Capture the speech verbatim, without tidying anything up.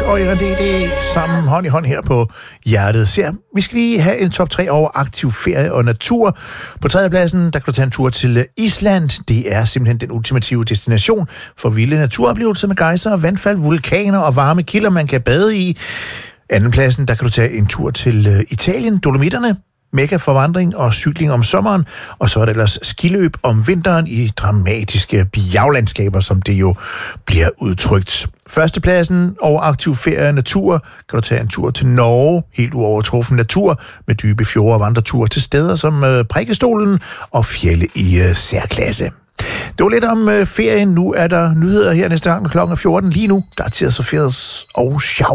og R and D, det sammen hånd i hånd her på Hjertet Ser. Vi skal lige have en top tre over aktiv ferie og natur. På tredjepladsen, der kan du tage en tur til Island. Det er simpelthen den ultimative destination for vilde naturoplevelser med gejser, vandfald, vulkaner og varme kilder, man kan bade i. Andenpladsen, der kan du tage en tur til Italien, Dolomitterne. Mega for vandring og cykling om sommeren, og så er der ellers skiløb om vinteren i dramatiske bjerglandskaber, som det jo bliver udtrykt. Førstepladsen over aktiv ferie og natur kan du tage en tur til Norge, helt uovertruffen natur, med dybe fjorde og vandreture til steder som øh, Prækestolen og fjelde i øh, særklasse. Det var lidt om øh, ferien. Nu er der nyheder her næste gang klokken fjorten. Lige nu, der er Tears of Fears og Shout.